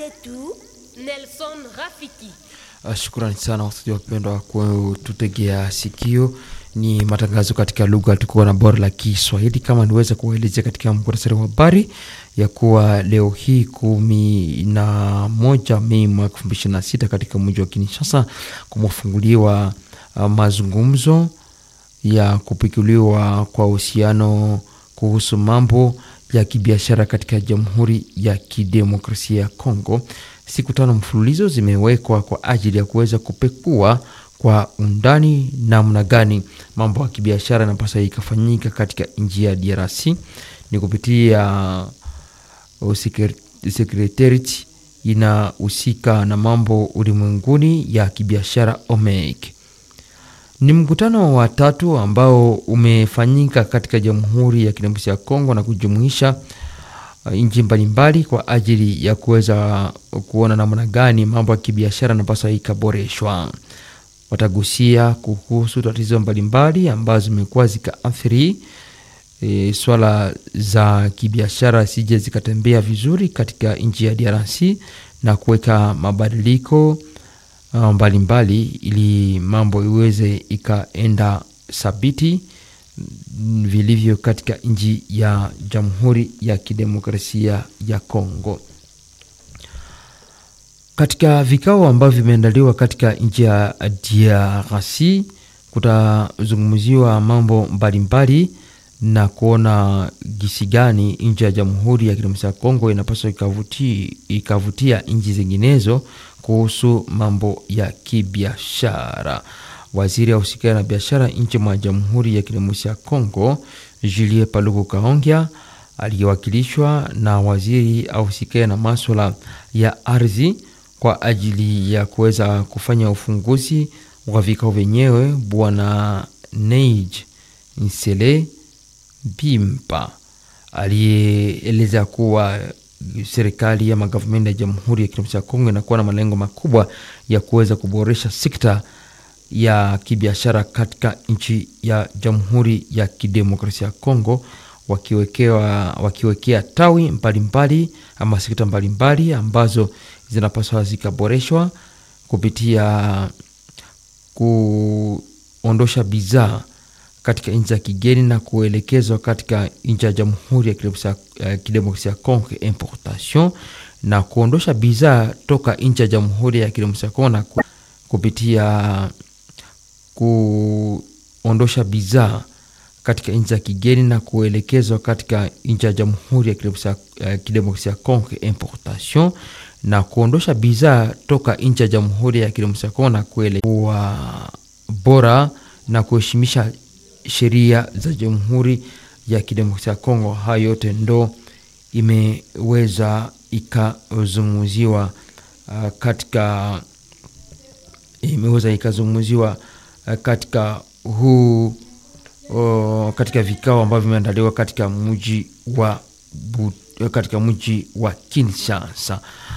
zetu Nelson Rafiki. Shukrani sana wasikilizaji wapendwa kwa tutegea sikio. Ni matangazo katika lugha tukuwa na bora la Kiswahili. Kama niweza kuelezea katika muktasari wa habari ya kuwa leo hii 11 Mei mwaka 2026 katika mji wa Kinshasa kumefunguliwa mazungumzo ya kupikuliwa kwa uhusiano kuhusu mambo ya kibiashara katika Jamhuri ya Kidemokrasia ya Kongo. Siku 5 mfululizo zimewekwa kwa ajili ya kuweza kupekua kwa undani namna gani mambo ya kibiashara yanapaswa ikafanyika katika nchi ya DRC. Ni kupitia secretariat inahusika na mambo ulimwenguni ya kibiashara OMEC. Ni mkutano wa 3 ambao umefanyika katika Jamhuri ya Kidemokrasia ya Kongo na kujumuisha nchi mbalimbali kwa ajili ya kuweza kuona namna gani mambo ya kibiashara yanapaswa ikaboreshwa. Watagusia kuhusu tatizo mbalimbali ambazo zimekuwa zikaathiri swala za kibiashara sije zikatembea vizuri katika nchi ya DRC na kuweka mabadiliko mbalimbali ili mambo iweze ikaenda sabiti vilivyo katika nchi ya Jamhuri ya Kidemokrasia ya Kongo. Katika vikao ambavyo vimeandaliwa katika nchi ya DRC kutazungumziwa mambo mbalimbali na kuona gisi gani nchi ya Jamhuri ya Kidemokrasia ya Kongo inapaswa ikavutia nchi zinginezo kuhusu mambo ya kibiashara. Waziri ahusikaye na biashara nchi mwa Jamhuri ya Kidemokrasia ya Kongo, Julien Paluku Kahongya, aliyewakilishwa na waziri ahusikaye na masuala ya ardhi kwa ajili ya kuweza kufanya ufunguzi wa vikao vyenyewe, Bwana Neij Nsele Bimpa alieleza kuwa serikali ya magavumenti ya Jamhuri ya Kidemokrasia ya Kongo inakuwa na malengo makubwa ya kuweza kuboresha sekta ya kibiashara katika nchi ya Jamhuri ya Kidemokrasia ya Kongo, wakiwekea tawi mbalimbali ama sekta mbalimbali ambazo zinapaswa zikaboreshwa kupitia kuondosha bidhaa katika nchi za kigeni na kuelekezwa katika nchi ya Jamhuri ya Kidemokrasia ya Kongo, importation, na kuondosha bidhaa toka nchi ya Jamhuri ya Kidemokrasia ya Kongo na kupitia kuondosha bidhaa katika nchi za kigeni na kuelekezwa katika nchi ya Jamhuri ya Kidemokrasia ya Kongo, importation, na kuondosha bidhaa toka nchi ya Jamhuri ya Kidemokrasia ya Kongo na kuelekea bora na kuheshimisha sheria za Jamhuri ya Kidemokrasia ya Kongo. Hayo yote ndo imeweza ikazungumziwa katika katika vikao ambavyo vimeandaliwa katika mji wa Kinshasa.